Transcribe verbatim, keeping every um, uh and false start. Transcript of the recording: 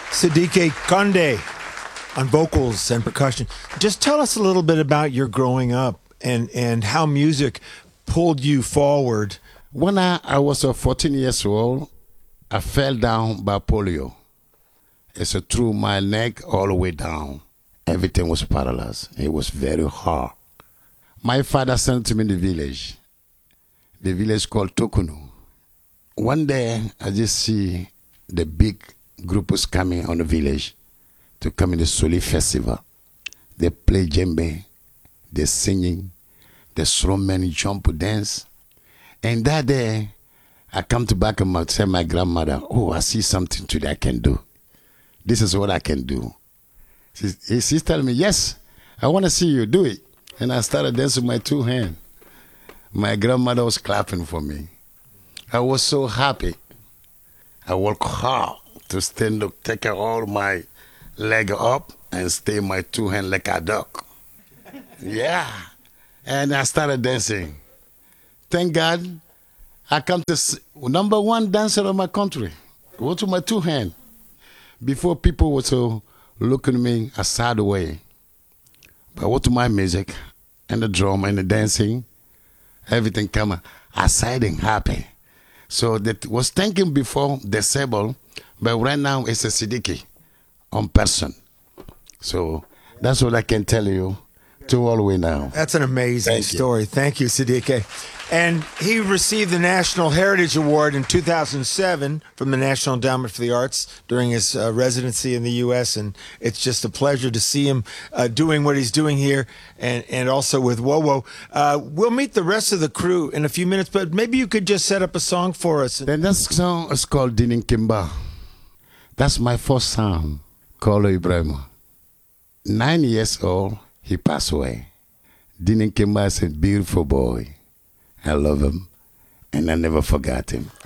Siddique Konde on vocals and percussion. Just tell us a little bit about your growing up and, and how music pulled you forward. When I, I was uh, fourteen years old, I fell down by polio. It's uh, through my neck all the way down. Everything was paralyzed. It was very hard. My father sent me to the village. The village called Tokunu. One day, I just see the big group was coming on the village to come in the Soli festival. They play djembe, they singing, the strongmen jump dance. And that day, I come to back and tell my grandmother, oh, I see something today I can do. This is what I can do. She, she's telling me, yes, I want to see you do it. And I started dancing with my two hands. My grandmother was clapping for me. I was so happy. I worked hard to stand up, take all my leg up and stay my two hands like a duck. Yeah. And I started dancing. Thank God, I come to number one dancer of my country. Went to my two hands. Before people were so looking at me a sad way. But I went to my music and the drum and the dancing, everything come aside and happy. So that was thinking before disabled, but right now it's a Siddique on person. So that's what I can tell you to all the way now. That's an amazing Thank story. You. Thank you, Siddique. And he received the National Heritage Award in two thousand seven from the National Endowment for the Arts during his uh, residency in the U S, and it's just a pleasure to see him uh, doing what he's doing here, and, and also with WoWo. Uh, we'll meet the rest of the crew in a few minutes, but maybe you could just set up a song for us. The next song is called Dinin Kimba. That's my first song, called Ibrahim. Nine years old, he passed away. Dinin Kimba is a beautiful boy. I love him, and I never forgot him.